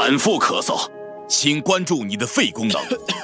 反复咳嗽，请关注你的肺功能。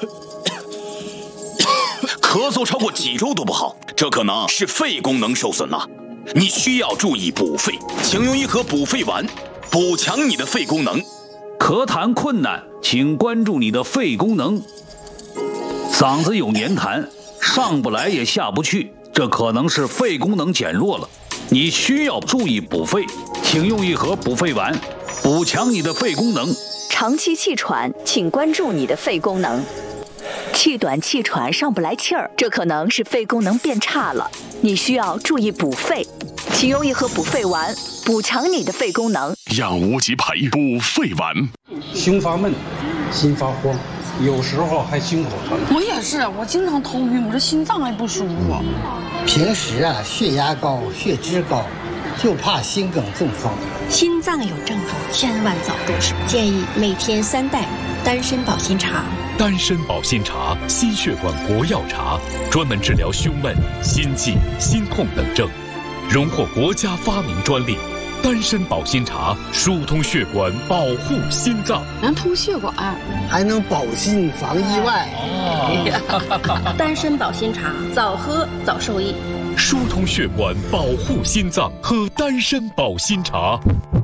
咳嗽超过几周都不好，这可能是肺功能受损了。你需要注意补肺，请用一盒补肺丸，补强你的肺功能。 咳痰困难，请关注你的肺功能。嗓子有黏痰，上不来也下不去，这可能是肺功能减弱了。你需要注意补肺，请用一盒补肺丸，补强你的肺功能。 长期气喘，请关注你的肺功能。气短气喘上不来气儿，这可能是肺功能变差了，你需要注意补肺，请用一盒补肺丸，补强你的肺功能。 养无极培补肺丸。 胸发闷，心发慌，有时候还心口疼。 我也是，我经常头晕，我这心脏还不舒服。 平时血压高、血脂高，就怕心梗中风。 心脏有症状，千万早重视。建议每天3袋丹参保心茶。 丹参保心茶，心血管国药茶，专门治疗胸闷、心悸、心痛等症，荣获国家发明专利。丹参保心茶疏通血管，保护心脏， 能通血管， 还能保心防意外。 丹参保心茶，早喝早受益。 疏通血管，保护心脏，喝丹参保心茶。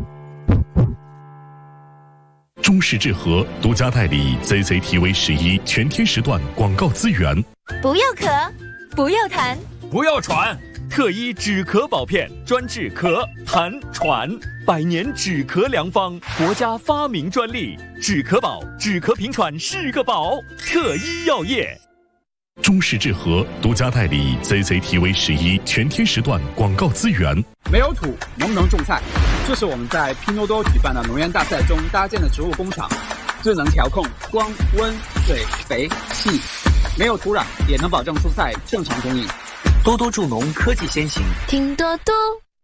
中式治和独家代理 CCTV11全天时段广告资源。 不要咳，不要痰， 不要喘，特医止咳保片，专治咳、痰、喘，100年止咳良方，国家发明专利，止咳宝，止咳平喘是个宝，特医药业。 中式治和独家代理 CCTV11全天时段广告资源。 没有土能不能种菜？这是我们在拼多多举办的农园大赛中搭建的植物工厂，最能调控光、温、水、肥、气，没有土壤也能保证蔬菜正常供应。 多多助农科技先行， 听多多。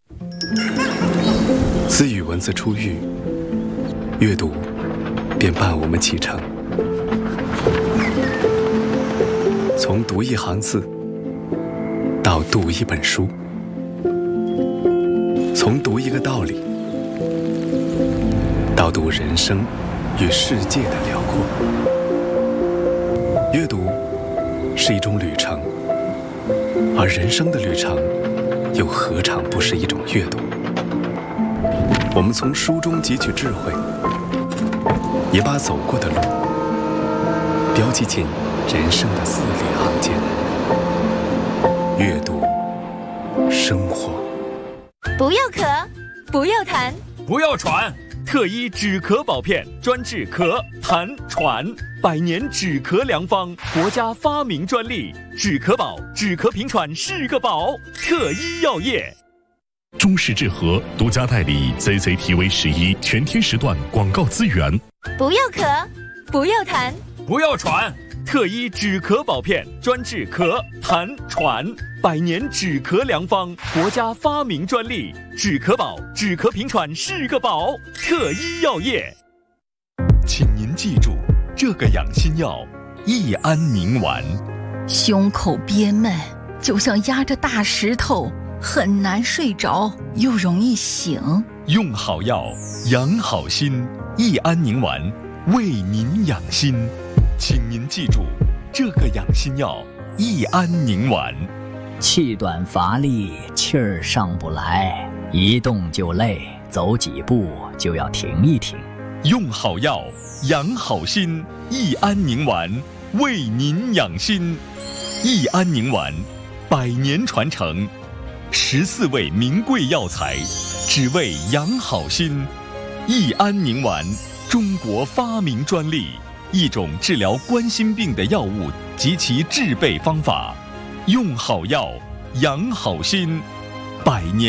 自与文字初遇，阅读便伴我们启程。从读一行字到读一本书，从读一个道理到读人生与世界的辽阔。阅读是一种旅程，而人生的旅程又何尝不是一种阅读？我们从书中汲取智慧，也把走过的路标记进人生的字里行间。阅读，生活。 不要咳，不要痰， 不要喘，特医止咳保片，专治咳、痰、喘，100年止咳良方，国家发明专利，止咳宝，止咳平喘是个宝，特医药业。 中式治和独家代理 CCTV11全天时段广告资源。 不要咳，不要痰， 不要喘，特医止咳保片，专治咳、痰、喘，100年止咳良方，国家发明专利，止咳宝，止咳平喘是个宝，特医药业。 请您记住这个养心药：益安宁丸。 胸口憋闷，就像压着大石头，很难睡着，又容易醒。 用好药，养好心。益安宁丸，为您养心。请您记住这个养心药：益安宁丸。 气短乏力，气儿上不来，一动就累，走几步就要停一停。 用好药，养好心。益安宁丸，为您养心。益安宁丸，100年传承，14味名贵药材，只为养好心。益安宁丸，中国发明专利，一种治疗冠心病的药物及其制备方法。用好药，养好心，100年。